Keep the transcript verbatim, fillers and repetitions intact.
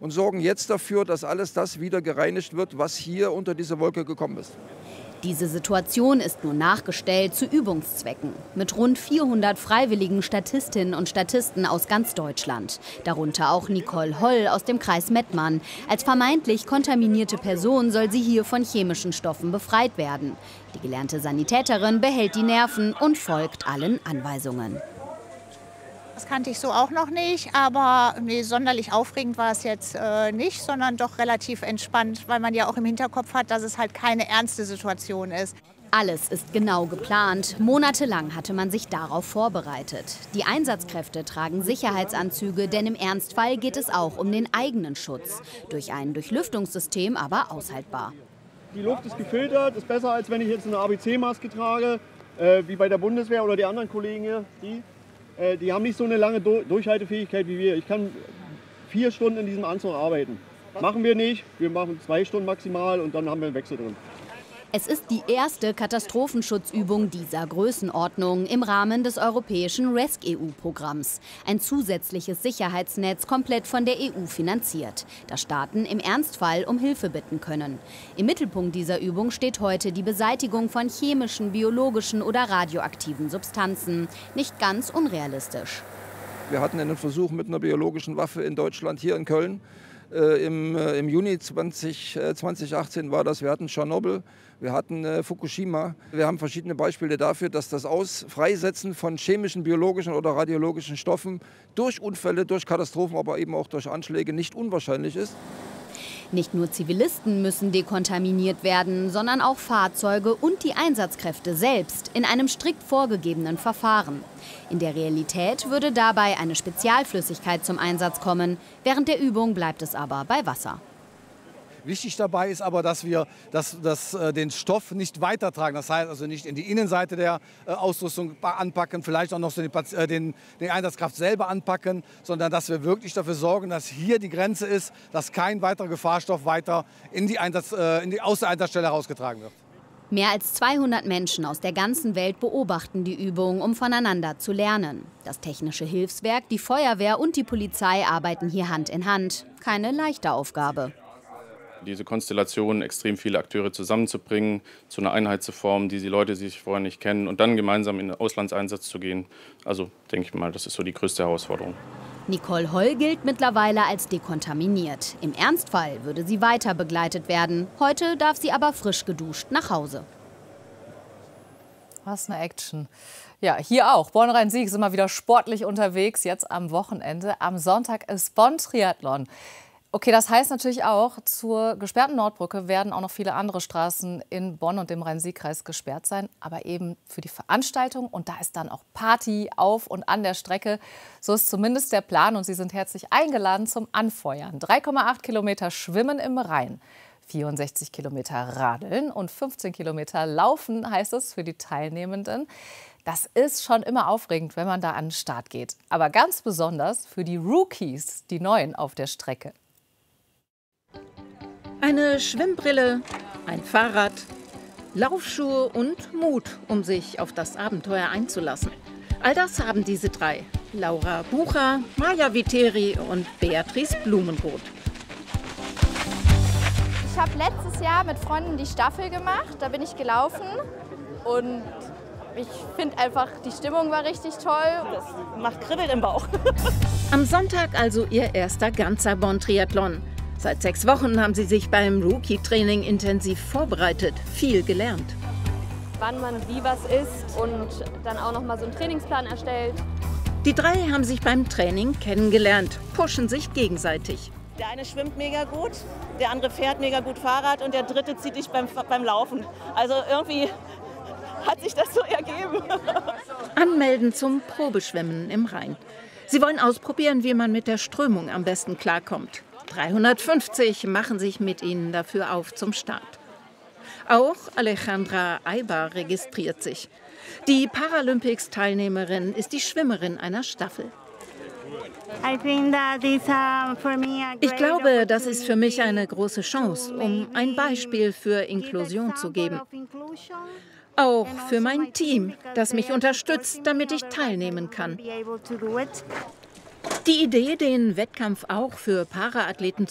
und sorgen jetzt dafür, dass alles das wieder gereinigt wird, was hier unter diese Wolke gekommen ist. Diese Situation ist nur nachgestellt zu Übungszwecken. Mit rund vierhundert freiwilligen Statistinnen und Statisten aus ganz Deutschland. Darunter auch Nicole Holl aus dem Kreis Mettmann. Als vermeintlich kontaminierte Person soll sie hier von chemischen Stoffen befreit werden. Die gelernte Sanitäterin behält die Nerven und folgt allen Anweisungen. Das kannte ich so auch noch nicht, aber nee, sonderlich aufregend war es jetzt äh, nicht, sondern doch relativ entspannt, weil man ja auch im Hinterkopf hat, dass es halt keine ernste Situation ist. Alles ist genau geplant. Monatelang hatte man sich darauf vorbereitet. Die Einsatzkräfte tragen Sicherheitsanzüge, denn im Ernstfall geht es auch um den eigenen Schutz. Durch ein Durchlüftungssystem aber aushaltbar. Die Luft ist gefiltert, ist besser, als wenn ich jetzt eine A B C-Maske trage, äh, wie bei der Bundeswehr oder die anderen Kollegen hier. Die Die haben nicht so eine lange Durchhaltefähigkeit wie wir. Ich kann vier Stunden in diesem Anzug arbeiten. Machen wir nicht. Wir machen zwei Stunden maximal und dann haben wir einen Wechsel drin. Es ist die erste Katastrophenschutzübung dieser Größenordnung im Rahmen des europäischen rescEU Programms. Ein zusätzliches Sicherheitsnetz, komplett von der E U finanziert, das Staaten im Ernstfall um Hilfe bitten können. Im Mittelpunkt dieser Übung steht heute die Beseitigung von chemischen, biologischen oder radioaktiven Substanzen. Nicht ganz unrealistisch. Wir hatten einen Versuch mit einer biologischen Waffe in Deutschland, hier in Köln. Äh, im, äh, Im Juni zwanzig, äh, zweitausendachtzehn war das. Wir hatten Tschernobyl, wir hatten äh, Fukushima. Wir haben verschiedene Beispiele dafür, dass das Aus Freisetzen von chemischen, biologischen oder radiologischen Stoffen durch Unfälle, durch Katastrophen, aber eben auch durch Anschläge nicht unwahrscheinlich ist. Nicht nur Zivilisten müssen dekontaminiert werden, sondern auch Fahrzeuge und die Einsatzkräfte selbst in einem strikt vorgegebenen Verfahren. In der Realität würde dabei eine Spezialflüssigkeit zum Einsatz kommen. Während der Übung bleibt es aber bei Wasser. Wichtig dabei ist aber, dass wir das, das, äh, den Stoff nicht weitertragen. Das heißt also nicht in die Innenseite der äh, Ausrüstung anpacken, vielleicht auch noch so den, äh, den, den Einsatzkraft selber anpacken, sondern dass wir wirklich dafür sorgen, dass hier die Grenze ist, dass kein weiterer Gefahrstoff weiter in die Einsatz, äh, in die, aus der Einsatzstelle herausgetragen wird. Mehr als zweihundert Menschen aus der ganzen Welt beobachten die Übung, um voneinander zu lernen. Das Technische Hilfswerk, die Feuerwehr und die Polizei arbeiten hier Hand in Hand. Keine leichte Aufgabe. Diese Konstellation, extrem viele Akteure zusammenzubringen, zu einer Einheit zu formen, die die Leute sich vorher nicht kennen und dann gemeinsam in den Auslandseinsatz zu gehen. Also denke ich mal, das ist so die größte Herausforderung. Nicole Holl gilt mittlerweile als dekontaminiert. Im Ernstfall würde sie weiter begleitet werden. Heute darf sie aber frisch geduscht nach Hause. Was eine Action. Ja, hier auch. Bonn-Rhein-Sieg ist immer wieder sportlich unterwegs. Jetzt am Wochenende. Am Sonntag ist Bonn-Triathlon. Okay, das heißt natürlich auch, zur gesperrten Nordbrücke werden auch noch viele andere Straßen in Bonn und dem Rhein-Sieg-Kreis gesperrt sein. Aber eben für die Veranstaltung. Und da ist dann auch Party auf und an der Strecke. So ist zumindest der Plan. Und Sie sind herzlich eingeladen zum Anfeuern. drei Komma acht Kilometer Schwimmen im Rhein. vierundsechzig Kilometer Radeln und fünfzehn Kilometer Laufen, heißt es für die Teilnehmenden. Das ist schon immer aufregend, wenn man da an den Start geht. Aber ganz besonders für die Rookies, die Neuen auf der Strecke. Eine Schwimmbrille, ein Fahrrad, Laufschuhe und Mut, um sich auf das Abenteuer einzulassen. All das haben diese drei. Laura Bucher, Maja Viteri und Beatrice Blumenroth. Ich habe letztes Jahr mit Freunden die Staffel gemacht. Da bin ich gelaufen und ich finde einfach, die Stimmung war richtig toll. Das macht Kribbeln im Bauch. Am Sonntag also ihr erster ganzer Bonn-Triathlon. Seit sechs Wochen haben sie sich beim Rookie-Training intensiv vorbereitet, viel gelernt. Wann man wie was isst und dann auch noch mal so einen Trainingsplan erstellt. Die drei haben sich beim Training kennengelernt, pushen sich gegenseitig. Der eine schwimmt mega gut, der andere fährt mega gut Fahrrad und der dritte zieht dich beim, beim Laufen. Also irgendwie hat sich das so ergeben. Anmelden zum Probeschwimmen im Rhein. Sie wollen ausprobieren, wie man mit der Strömung am besten klarkommt. dreihundertfünfzig machen sich mit ihnen dafür auf zum Start. Auch Alejandra Eiber registriert sich. Die Paralympics-Teilnehmerin ist die Schwimmerin einer Staffel. Ich glaube, das ist für mich eine große Chance, um ein Beispiel für Inklusion zu geben. Auch für mein Team, das mich unterstützt, damit ich teilnehmen kann. Die Idee, den Wettkampf auch für Paraathleten